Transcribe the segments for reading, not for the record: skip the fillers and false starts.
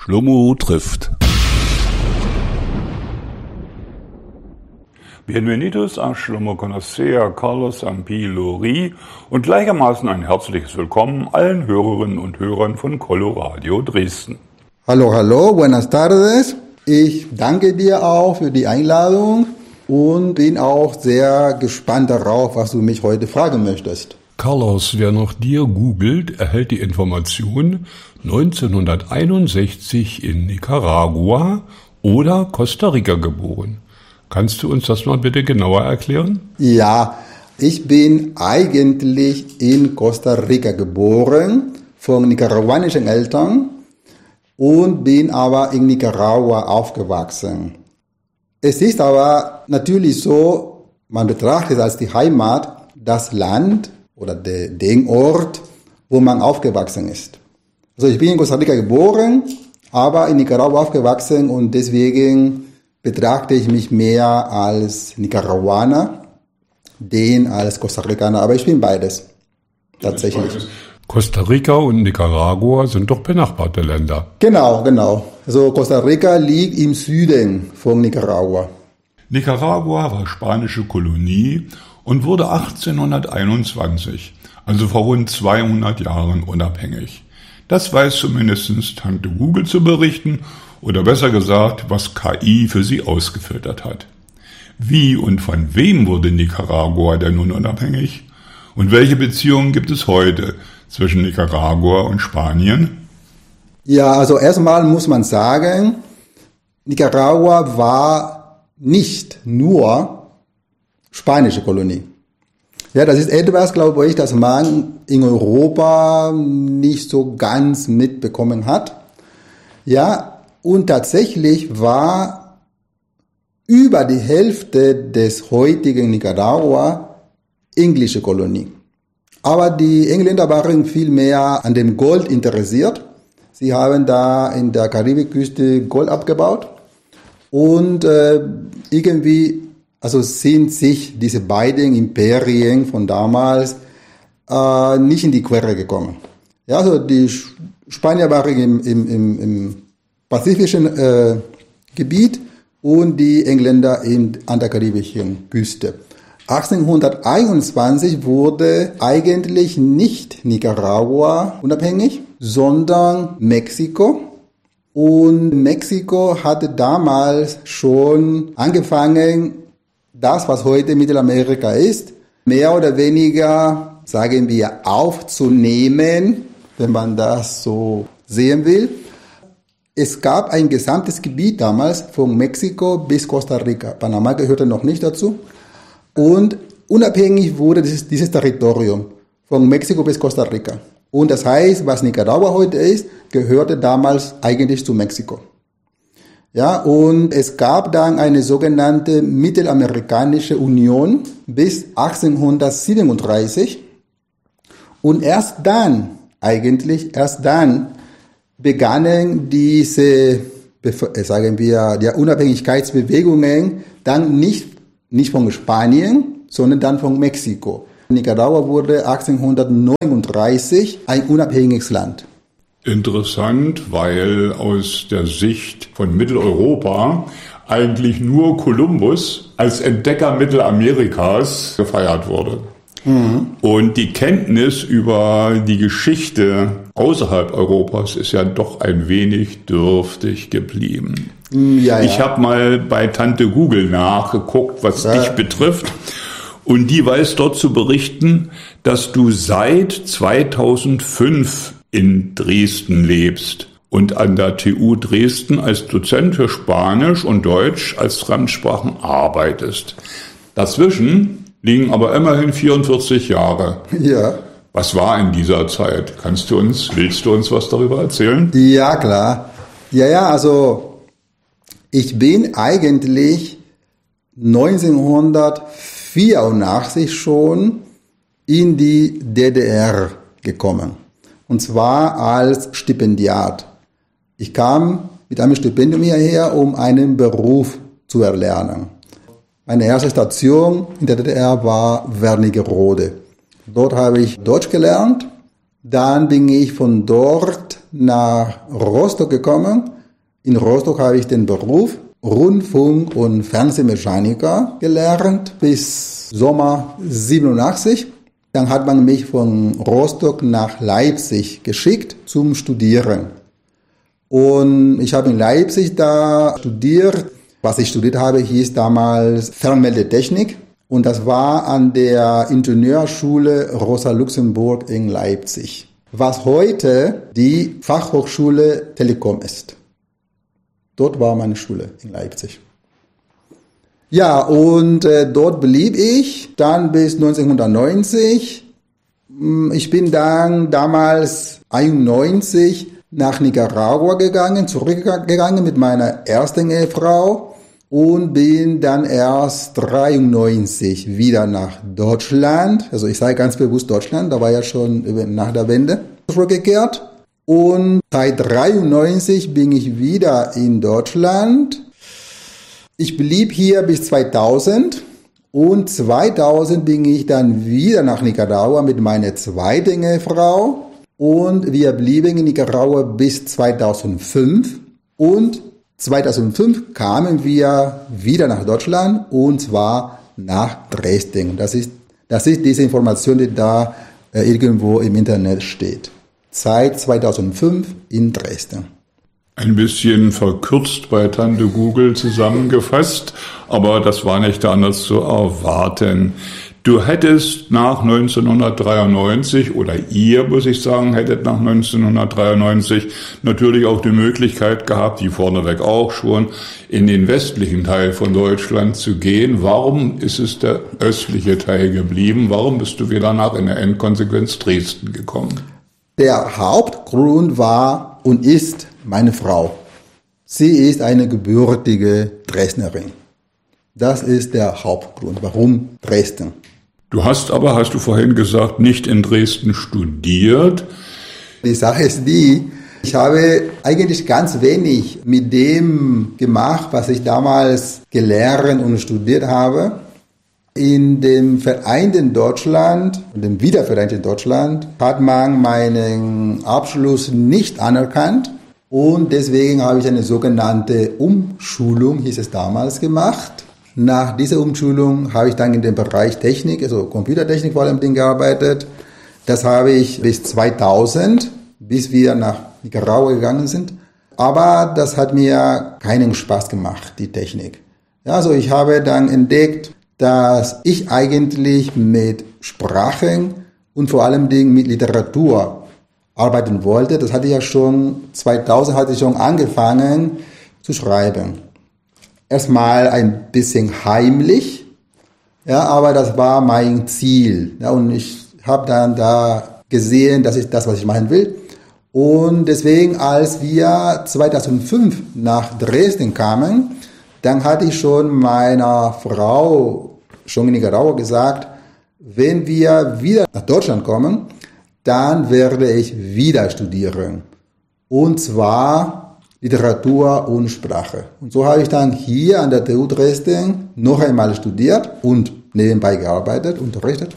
Shlomo trifft. Bienvenidos a Shlomo conocer a Carlos Ampilori und gleichermaßen ein herzliches Willkommen allen Hörerinnen und Hörern von Coloradio Dresden. Hallo, buenas tardes. Ich danke dir auch für die Einladung und bin auch sehr gespannt darauf, was du mich heute fragen möchtest. Carlos, wer nach dir googelt, erhält die Information 1961 in Nicaragua oder Costa Rica geboren. Kannst du uns das mal bitte genauer erklären? Ja, ich bin eigentlich in Costa Rica geboren, von nicaraguanischen Eltern und bin aber in Nicaragua aufgewachsen. Es ist aber natürlich so, man betrachtet als die Heimat das Land oder den Ort, wo man aufgewachsen ist. Also ich bin in Costa Rica geboren, aber in Nicaragua aufgewachsen und deswegen betrachte ich mich mehr als Nicaraguaner, den als Costa Ricaner, aber ich bin beides, tatsächlich. Costa Rica und Nicaragua sind doch benachbarte Länder. Genau. Also Costa Rica liegt im Süden von Nicaragua. Nicaragua war spanische Kolonie und wurde 1821, also vor rund 200 Jahren, unabhängig. Das weiß zumindest Tante Google zu berichten, oder besser gesagt, was KI für sie ausgefiltert hat. Wie und von wem wurde Nicaragua denn nun unabhängig? Und welche Beziehungen gibt es heute zwischen Nicaragua und Spanien? Ja, also erstmal muss man sagen, Nicaragua war nicht nur spanische Kolonie. Ja, das ist etwas, glaube ich, das man in Europa nicht so ganz mitbekommen hat. Ja, und tatsächlich war über die Hälfte des heutigen Nicaragua englische Kolonie. Aber die Engländer waren viel mehr an dem Gold interessiert. Sie haben da in der Karibikküste Gold abgebaut und irgendwie sind sich diese beiden Imperien von damals nicht in die Quere gekommen. Ja, also die Spanier waren im pazifischen Gebiet und die Engländer an der karibischen Küste. 1821 wurde eigentlich nicht Nicaragua unabhängig, sondern Mexiko. Und Mexiko hatte damals schon angefangen, das, was heute Mittelamerika ist, mehr oder weniger, sagen wir, aufzunehmen, wenn man das so sehen will. Es gab ein gesamtes Gebiet damals von Mexiko bis Costa Rica. Panama gehörte noch nicht dazu. Und unabhängig wurde dieses Territorium von Mexiko bis Costa Rica. Und das heißt, was Nicaragua heute ist, gehörte damals eigentlich zu Mexiko. Ja, und es gab dann eine sogenannte Mittelamerikanische Union bis 1837. Und erst dann begannen diese, sagen wir, die Unabhängigkeitsbewegungen dann nicht von Spanien, sondern dann von Mexiko. Nicaragua wurde 1839 ein unabhängiges Land. Interessant, weil aus der Sicht von Mitteleuropa eigentlich nur Kolumbus als Entdecker Mittelamerikas gefeiert wurde. Und die Kenntnis über die Geschichte außerhalb Europas ist ja doch ein wenig dürftig geblieben. Ja. Ich habe mal bei Tante Google nachgeguckt, was dich betrifft. Und die weiß dort zu berichten, dass du seit 2005 in Dresden lebst und an der TU Dresden als Dozent für Spanisch und Deutsch als Fremdsprachen arbeitest. Dazwischen liegen aber immerhin 44 Jahre. Ja. Was war in dieser Zeit? Willst du uns was darüber erzählen? Ja, klar. Ja, also ich bin eigentlich 1984 schon in die DDR gekommen. Und zwar als Stipendiat. Ich kam mit einem Stipendium hierher, um einen Beruf zu erlernen. Meine erste Station in der DDR war Wernigerode. Dort habe ich Deutsch gelernt. Dann bin ich von dort nach Rostock gekommen. In Rostock habe ich den Beruf Rundfunk- und Fernsehmechaniker gelernt bis Sommer 87. Dann hat man mich von Rostock nach Leipzig geschickt zum Studieren. Und ich habe in Leipzig da studiert. Was ich studiert habe, hieß damals Fernmeldetechnik. Und das war an der Ingenieurschule Rosa Luxemburg in Leipzig, was heute die Fachhochschule Telekom ist. Dort war meine Schule in Leipzig. Ja, und dort blieb ich dann bis 1990. Ich bin dann damals 91 nach Nicaragua zurückgegangen mit meiner ersten Ehefrau und bin dann erst 93 wieder nach Deutschland. Also ich sage ganz bewusst Deutschland, da war ja schon nach der Wende zurückgekehrt. Und seit 93 bin ich wieder in Deutschland. Ich blieb hier bis 2000 und 2000 bin ich dann wieder nach Nicaragua mit meiner zweiten Ehefrau und wir blieben in Nicaragua bis 2005 und 2005 kamen wir wieder nach Deutschland und zwar nach Dresden. Das ist diese Information, die da irgendwo im Internet steht. Seit 2005 in Dresden. Ein bisschen verkürzt bei Tante Google zusammengefasst, aber das war nicht anders zu erwarten. Du hättest nach 1993, oder ihr, muss ich sagen, hättet nach 1993 natürlich auch die Möglichkeit gehabt, wie vorneweg auch schon, in den westlichen Teil von Deutschland zu gehen. Warum ist es der östliche Teil geblieben? Warum bist du wieder nach in der Endkonsequenz Dresden gekommen? Der Hauptgrund war und ist meine Frau. Sie ist eine gebürtige Dresdnerin. Das ist der Hauptgrund. Warum Dresden? Du hast aber, hast du vorhin gesagt, nicht in Dresden studiert. Die Sache ist die, ich habe eigentlich ganz wenig mit dem gemacht, was ich damals gelernt und studiert habe. In dem vereinten Deutschland, dem wiedervereinten Deutschland, hat man meinen Abschluss nicht anerkannt und deswegen habe ich eine sogenannte Umschulung, hieß es damals, gemacht. Nach dieser Umschulung habe ich dann in dem Bereich Technik, also Computertechnik vor allem gearbeitet. Das habe ich bis 2000, bis wir nach Nicaragua gegangen sind. Aber das hat mir keinen Spaß gemacht, die Technik. Ja, also ich habe dann entdeckt, dass ich eigentlich mit Sprachen und vor allem mit Literatur arbeiten wollte. Das hatte ich ja schon, 2000 hatte ich schon angefangen zu schreiben. Erstmal ein bisschen heimlich, ja, aber das war mein Ziel. Ja, und ich habe dann da gesehen, das ist das, was ich machen will. Und deswegen, als wir 2005 nach Dresden kamen, dann hatte ich schon meiner Frau, schon in Nicaragua, gesagt, wenn wir wieder nach Deutschland kommen, dann werde ich wieder studieren. Und zwar Literatur und Sprache. Und so habe ich dann hier an der TU Dresden noch einmal studiert und nebenbei gearbeitet, unterrichtet.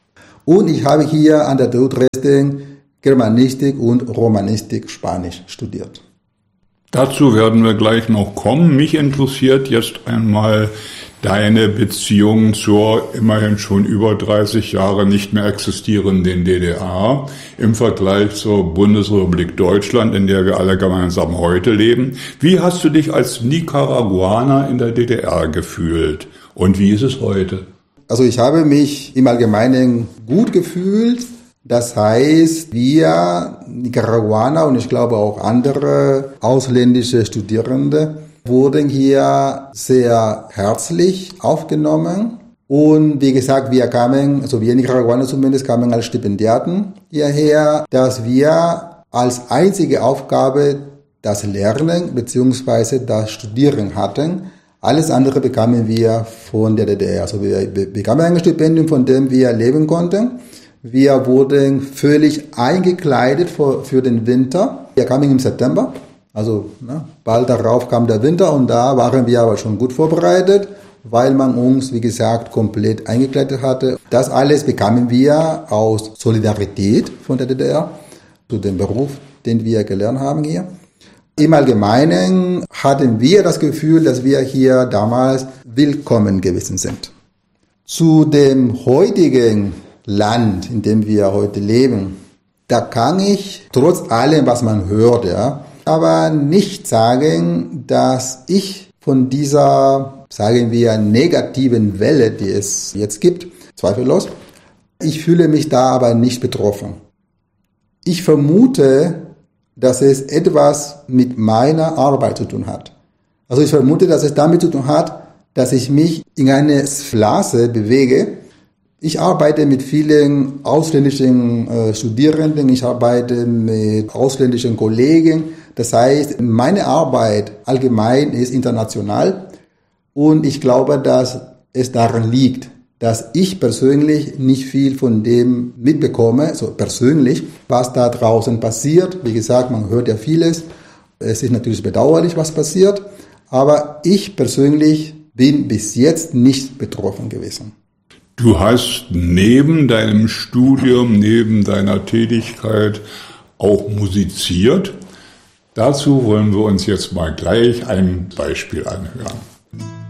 Und ich habe hier an der TU Dresden Germanistik und Romanistik Spanisch studiert. Dazu werden wir gleich noch kommen. Mich interessiert jetzt einmal deine Beziehung zur immerhin schon über 30 Jahre nicht mehr existierenden DDR im Vergleich zur Bundesrepublik Deutschland, in der wir alle gemeinsam heute leben. Wie hast du dich als Nicaraguaner in der DDR gefühlt und wie ist es heute? Also ich habe mich im Allgemeinen gut gefühlt. Das heißt, wir Nicaraguaner und ich glaube auch andere ausländische Studierende wurden hier sehr herzlich aufgenommen. Und wie gesagt, wir kamen, also wir Nicaraguaner zumindest, kamen als Stipendiaten hierher, dass wir als einzige Aufgabe das Lernen bzw. das Studieren hatten. Alles andere bekamen wir von der DDR. Also wir bekamen ein Stipendium, von dem wir leben konnten. Wir wurden völlig eingekleidet für den Winter. Wir kamen im September, also bald darauf kam der Winter und da waren wir aber schon gut vorbereitet, weil man uns, wie gesagt, komplett eingekleidet hatte. Das alles bekamen wir aus Solidarität von der DDR zu dem Beruf, den wir gelernt haben hier. Im Allgemeinen hatten wir das Gefühl, dass wir hier damals willkommen gewesen sind. Zu dem heutigen Land, in dem wir heute leben, da kann ich trotz allem, was man hört, aber nicht sagen, dass ich von dieser, sagen wir, negativen Welle, die es jetzt gibt, zweifellos, ich fühle mich da aber nicht betroffen. Ich vermute, dass es etwas mit meiner Arbeit zu tun hat. Also ich vermute, dass es damit zu tun hat, dass ich mich in eine Phase bewege. Ich arbeite mit vielen ausländischen Studierenden, ich arbeite mit ausländischen Kollegen. Das heißt, meine Arbeit allgemein ist international und ich glaube, dass es daran liegt, dass ich persönlich nicht viel von dem mitbekomme, so persönlich, was da draußen passiert. Wie gesagt, man hört ja vieles. Es ist natürlich bedauerlich, was passiert, aber ich persönlich bin bis jetzt nicht betroffen gewesen. Du hast neben deinem Studium, neben deiner Tätigkeit auch musiziert. Dazu wollen wir uns jetzt mal gleich ein Beispiel anhören.